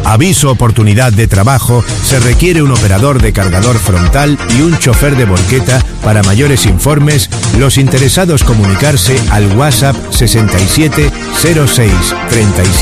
Aviso oportunidad de trabajo, se requiere un operador de cargador frontal y un chofer de volqueta. Para mayores informes, los interesados comunicarse al WhatsApp 67 06 37